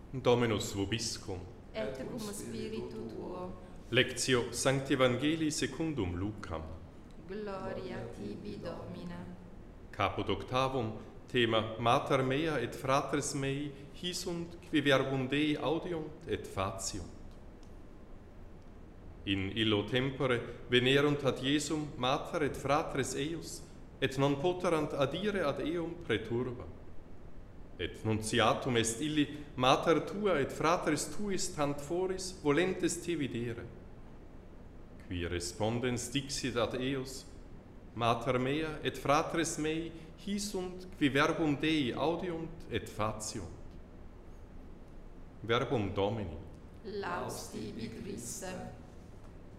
Dominus vobiscum. Et cum spiritu tuo. Lectio Sancti Evangelii secundum Lucam. Gloria tibi, Domine. Caput octavum, thema Mater mea et fratres mei hisunt qui verbum Dei audiunt et faciunt. In illo tempore venerunt ad Iesum mater et fratres eius, et non poterant adire ad eum preturba. Et nuntiatum est illi mater tua et fratres tuis tant foris volentes te videre. Qui respondens dixit ad eus, Mater mea et fratres mei hisunt qui verbum Dei audiunt et faciunt. Verbum Domini. Laus tibi, Christe.